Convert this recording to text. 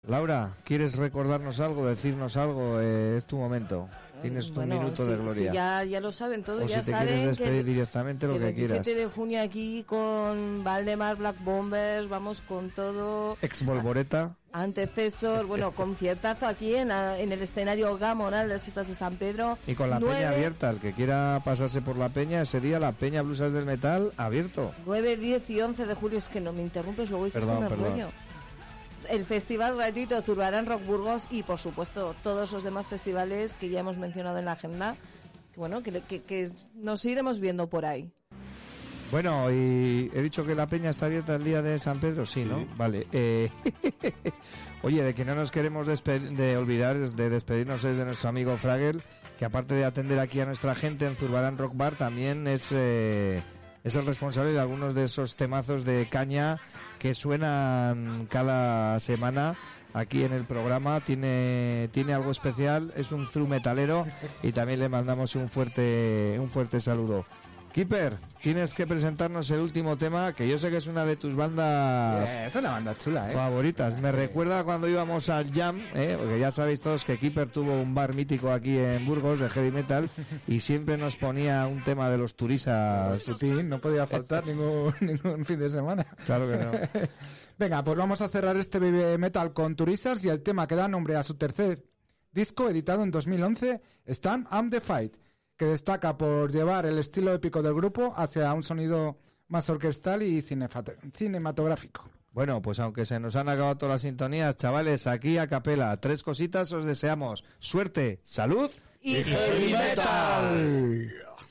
Laura, ¿quieres recordarnos algo, decirnos algo? Es tu momento. Tienes un minuto de gloria. Sí, ya lo saben todos, o ya si te saben quieres despedir directamente lo que quieras. El 27 de junio aquí con Valdemar Black Bombers, vamos con todo. Ex Volvoreta. Antecesor, bueno, conciertazo aquí en el escenario Gamonal de las Fiestas de San Pedro. Y con la peña abierta, el que quiera pasarse por la peña, ese día la peña Blusas del Metal abierto. 9, 10 y 11 de julio, es que no me interrumpes, luego dices que me rollo. El festival gratuito Zurbarán Rock Burgos y por supuesto todos los demás festivales que ya hemos mencionado en la agenda, que nos iremos viendo por ahí. Bueno, y he dicho que la peña está abierta el día de San Pedro, sí, ¿no? Vale. Oye, de que no nos queremos olvidar de despedirnos es de nuestro amigo Fragel, que aparte de atender aquí a nuestra gente en Zurbarán Rock Bar, también es el responsable de algunos de esos temazos de caña que suenan cada semana aquí en el programa. Tiene algo especial, es un true metalero y también le mandamos un fuerte saludo. Keeper, tienes que presentarnos el último tema, que yo sé que es una de tus bandas es una banda chula, favoritas. Me recuerda cuando íbamos al Jam, porque ya sabéis todos que Keeper tuvo un bar mítico aquí en Burgos de heavy metal y siempre nos ponía un tema de los turisas. Putin, no podía faltar ningún fin de semana. Claro que no. Venga, pues vamos a cerrar este baby metal con Turisas y el tema que da nombre a su tercer disco, editado en 2011, Stand and the Fight, que destaca por llevar el estilo épico del grupo hacia un sonido más orquestal y cinematográfico. Bueno, pues aunque se nos han acabado todas las sintonías, chavales, aquí a capela, 3 cositas os deseamos. Suerte, salud y heavy metal.